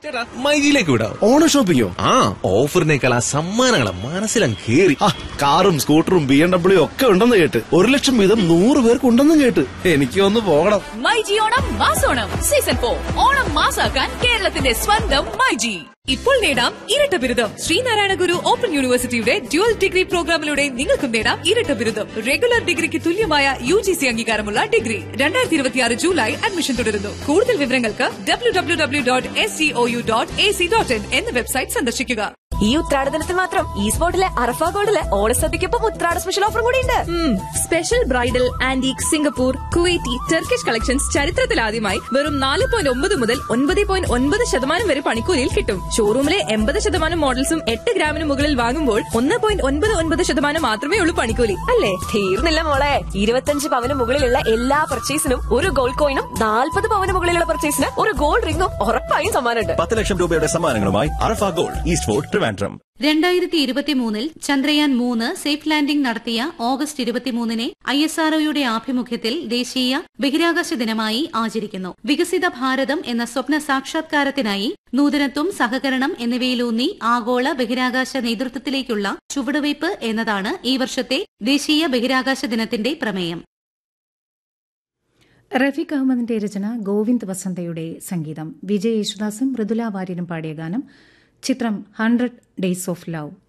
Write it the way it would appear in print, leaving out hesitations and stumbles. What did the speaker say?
ചേട്ടാ മൈജിയിലേക്ക് വിടാം. ഓണം ഷോപ്പിങ്ങോ? ആ, ഓഫറിനേക്കാൾ ആ സമ്മാനങ്ങളെ മനസ്സിലും കേറി. കാറും സ്കൂട്ടറും BMW ഒക്കെ ഉണ്ടെന്ന് കേട്ട് 1,00,000 വീതം 100 പേർക്ക് ഉണ്ടെന്നും കേട്ട്. എനിക്ക് ഒന്ന് പോകണം. മൈജി ഓണം മാസോണം സീസൺ 4 ഓണം മാസാക്കാൻ കേരളത്തിന്റെ സ്വന്തം മൈജി. ഇപ്പോൾ നേടാം ഇരട്ട ബിരുദം. ശ്രീനാരായണ ഗുരു ഓപ്പൺ യൂണിവേഴ്സിറ്റിയുടെ ഡ്യുവൽ ഡിഗ്രി പ്രോഗ്രാമിലൂടെ നിങ്ങൾക്കും നേടാം ഇരട്ട ബിരുദം. റെഗുലർ ഡിഗ്രിക്ക് തുല്യമായ UGC അംഗീകാരമുള്ള ഡിഗ്രി. 2026 ജൂലൈ അഡ്മിഷൻ തുടരുന്നു. കൂടുതൽ വിവരങ്ങൾക്ക് www.scou.ac.in എന്ന വെബ്സൈറ്റ് സന്ദർശിക്കുക. ഈ ഉത്രാടദിനത്തിൽ മാത്രം ഈ സ്പോട്ടിലെ അറഫ ഗോൾഡിലെ ഓണസദ്യക്കൊപ്പം ഉത്രാട സ്പെഷ്യൽ ഓഫർ കൂടി ഉണ്ട്. Special bridal, antique, Singapore, Kuwaiti, Turkish collections ചരിത്രത്തിലാദ്യമായി വെറും 4.9 മുതൽ 9.9% വരെ പണിക്കൂലിയിൽ കിട്ടും. ഷോറൂമിലെ 80% മോഡൽസും 8 ഗ്രാമിന് മുകളിൽ വാങ്ങുമ്പോൾ 1.99% മാത്രമേ ഉള്ളൂ പണിക്കൂലി. അല്ലേ? തീർന്നില്ല മോളെ, 25 പവന് മുകളിലുള്ള എല്ലാ പർച്ചേസിനും ഒരു ഗോൾഡ് കോയിനും 40 പവന് മുകളിലുള്ള പർച്ചേസിന് ഒരു ഗോൾഡ് റിംഗും ഉറപ്പായും സമ്മാനമുണ്ട്. 10 ലക്ഷം രൂപയുടെ സമ്മാനങ്ങളുമായി അറഫ gold, east fort, Trivandrum. 2023 Chandrayaan 3 safe landing നടത്തിയ ഓഗസ്റ്റ് 23 ISROയുടെ ആഭിമുഖ്യത്തിൽ ദേശീയ ബഹിരാകാശ ദിനമായി ആചരിക്കുന്നു. വികസിത ഭാരതം എന്ന സ്വപ്ന സാക്ഷാത്കാരത്തിനായി നൂതനത്വം, സഹകരണം എന്നിവയിലൂന്നി ആഗോള ബഹിരാകാശ നേതൃത്വത്തിലേക്കുള്ള ചുവടുവയ്പ് എന്നതാണ് ഈ വർഷത്തെ ദേശീയ ബഹിരാകാശ ദിനത്തിന്റെ പ്രമേയം. റഫീഖ് അഹമ്മദിന്റെ രചന, ഗോവിന്ദ് വസന്തയുടെ സംഗീതം. വിജയ് യേശുദാസും മൃദുല വാര്യരും പാടിയ ഗാനം. ചിത്രം 100 Days of Love.